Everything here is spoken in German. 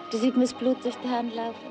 Du siehst mir das Blut durch die Hand laufen.